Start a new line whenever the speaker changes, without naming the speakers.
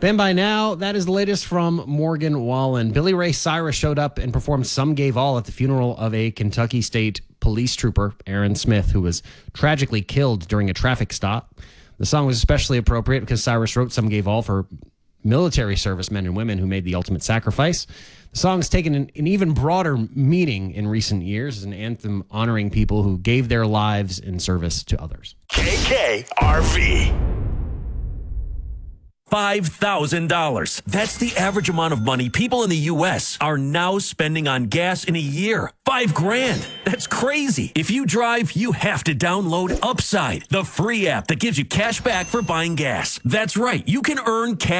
Been by now, that is the latest from Morgan Wallen. Billy Ray Cyrus showed up and performed Some Gave All at the funeral of a Kentucky State police trooper, Aaron Smith, who was tragically killed during a traffic stop. The song was especially appropriate because Cyrus wrote Some Gave All for military servicemen and women who made the ultimate sacrifice. The song's taken an even broader meaning in recent years as an anthem honoring people who gave their lives in service to others.
KKRV. $5,000. That's the average amount of money people in the U.S. are now spending on gas in a year. $5,000. That's crazy. If you drive, you have to download Upside, the free app that gives you cash back for buying gas. That's right. You can earn cash